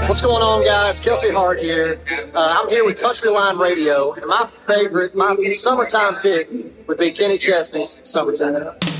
What's going on, guys? Kelsey Hart here. I'm here with Country Line Radio, and my summertime pick would be Kenny Chesney's Summertime.